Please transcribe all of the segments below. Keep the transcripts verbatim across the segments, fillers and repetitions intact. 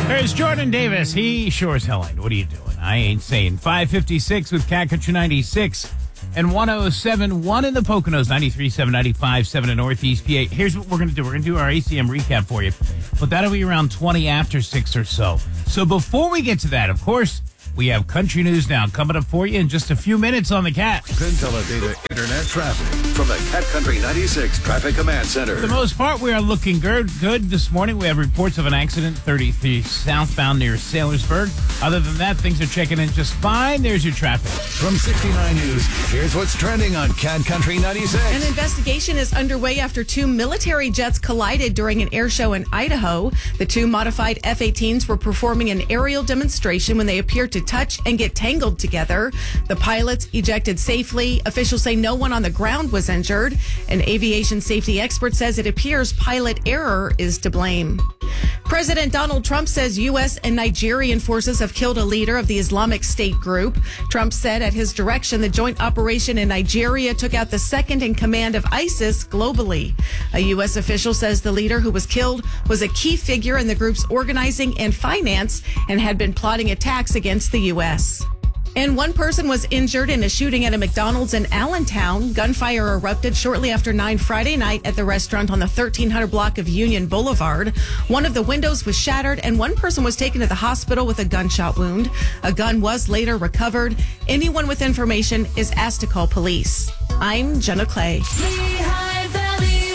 There's Jordan Davis. He sure as hell ain't. What are you doing? I ain't saying. five fifty-six with Cat Country ninety-six and one oh seven point one in the Poconos, ninety-three point seven, ninety-five point seven in Northeast P A. Here's what we're going to do. We're going to do our A C M recap for you, but that'll be around twenty after six or so. So before we get to that, of course, we have Country News Now coming up for you in just a few minutes on the Cat. Pinteladata Internet traffic from the Cat Country ninety-six Traffic Command Center. For the most part, we are looking good. Good this morning. We have reports of an accident, thirty-three southbound near Sailorsburg. Other than that, things are checking in just fine. There's your traffic. From sixty-nine News, here's what's trending on Cat Country ninety-six. An investigation is underway after two military jets collided during an air show in Idaho. The two modified F eighteens were performing an aerial demonstration when they appeared to touch and get tangled together. The pilots ejected safely. Officials say no one on the ground was injured. An aviation safety expert says it appears pilot error is to blame. President Donald Trump says U S and Nigerian forces have killed a leader of the Islamic State group. Trump said at his direction, the joint operation in Nigeria took out the second in command of ISIS globally. A U S official says the leader who was killed was a key figure in the group's organizing and finance and had been plotting attacks against the U S. And one person was injured in a shooting at a McDonald's in Allentown. Gunfire erupted shortly after nine Friday night at the restaurant on the thirteen hundred block of Union Boulevard. One of the windows was shattered and one person was taken to the hospital with a gunshot wound. A gun was later recovered. Anyone with information is asked to call police. I'm Jenna Clay. Lehigh Valley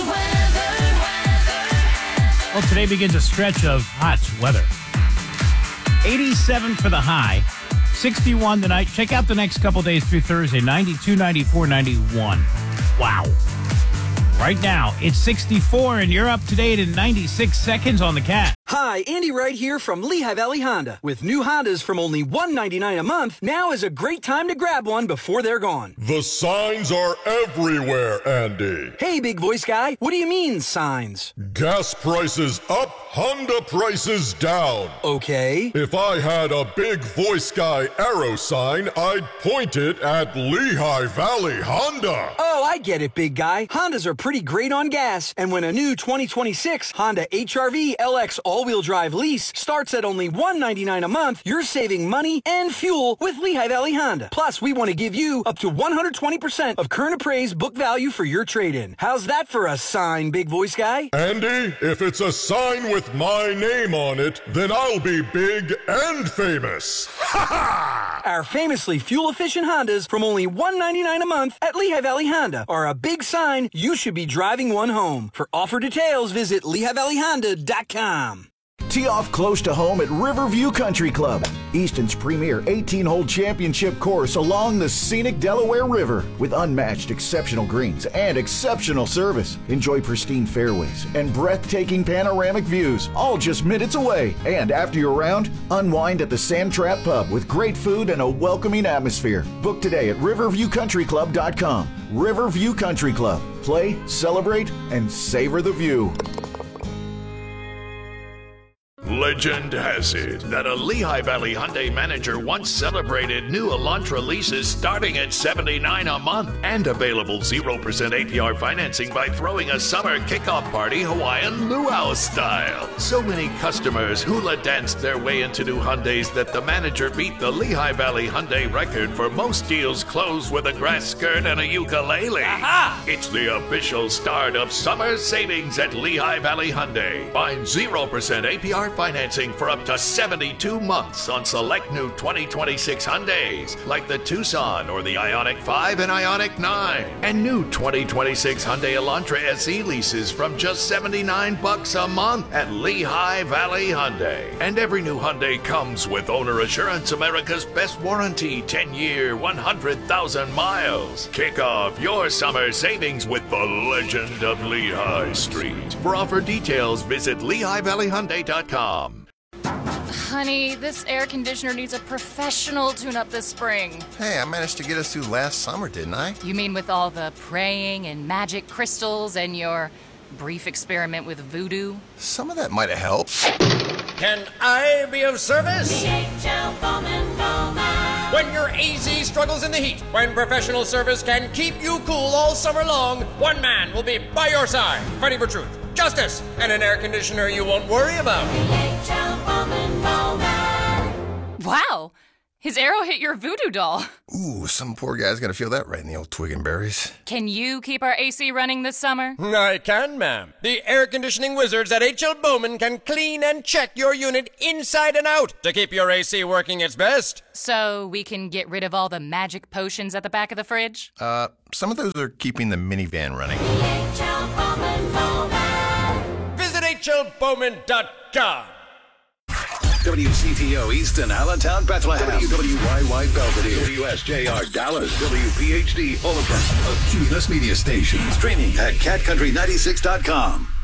weather. Well, today begins a stretch of hot weather. eighty-seven for the high. sixty-one tonight. Check out the next couple days through Thursday. ninety-two, ninety-four, ninety-one. Wow. Right now, it's sixty-four, and you're up to date in ninety-six seconds on the Cat. Hi, Andy Wright here from Lehigh Valley Honda. With new Hondas from only one hundred ninety-nine dollars a month, now is a great time to grab one before they're gone. The signs are everywhere, Andy. Hey, big voice guy, what do you mean, signs? Gas prices up, Honda prices down. Okay. If I had a big voice guy arrow sign, I'd point it at Lehigh Valley Honda. Oh, I get it, big guy. Hondas are pretty great on gas, and when a new twenty twenty-six Honda H R V L X all-wheel drive lease starts at only one hundred ninety-nine dollars a month, you're saving money and fuel with Lehigh Valley Honda. Plus, we want to give you up to one hundred twenty percent of current appraised book value for your trade-in. How's that for a sign, big voice guy? Andy, if it's a sign with my name on it, then I'll be big and famous. Ha ha! Our famously fuel-efficient Hondas from only one hundred ninety-nine dollars a month at Lehigh Valley Honda are a big sign you should be driving one home. For offer details, visit Lehigh Valley Honda dot com. Tee off close to home at Riverview Country Club, Easton's premier eighteen-hole championship course along the scenic Delaware River with unmatched exceptional greens and exceptional service. Enjoy pristine fairways and breathtaking panoramic views, all just minutes away. And after your round, unwind at the Sand Trap Pub with great food and a welcoming atmosphere. Book today at riverview country club dot com. Riverview Country Club. Play, celebrate, and savor the view. Legend has it that a Lehigh Valley Hyundai manager once celebrated new Elantra leases starting at seventy-nine dollars a month and available zero percent A P R financing by throwing a summer kickoff party Hawaiian luau style. So many customers hula danced their way into new Hyundais that the manager beat the Lehigh Valley Hyundai record for most deals closed with a grass skirt and a ukulele. Aha! It's the official start of summer savings at Lehigh Valley Hyundai. Find zero percent A P R financing for up to seventy-two months on select new twenty twenty-six Hyundais, like the Tucson or the Ioniq five and Ioniq nine. And new twenty twenty-six Hyundai Elantra S E leases from just seventy-nine bucks a month at Lehigh Valley Hyundai. And every new Hyundai comes with Owner Assurance, America's best warranty, ten-year, one hundred thousand miles. Kick off your summer savings with the legend of Lehigh Street. For offer details, visit Lehigh Valley Hyundai dot com. Honey, this air conditioner needs a professional tune-up this spring. Hey, I managed to get us through last summer, didn't I? You mean with all the praying and magic crystals and your brief experiment with voodoo? Some of that might have helped. Can I be of service? D H L Foam and Foamer. When your A Z struggles in the heat, when professional service can keep you cool all summer long, one man will be by your side, fighting for truth, justice, and an air conditioner you won't worry about. D H L Foam and Foamer. His arrow hit your voodoo doll. Ooh, some poor guy's gonna feel that right in the old twig and berries. Can you keep our A C running this summer? I can, ma'am. The air conditioning wizards at H L Bowman can clean and check your unit inside and out to keep your A C working its best. So we can get rid of all the magic potions at the back of the fridge? Uh, some of those are keeping the minivan running. H L Bowman Bowman. Visit H L Bowman dot com. W C T O Easton, Allentown, Bethlehem. W W Y Y Belvedere. W S J R Dallas. W P H D Overland. A Cumulus Media Station. Streaming at cat country ninety-six dot com.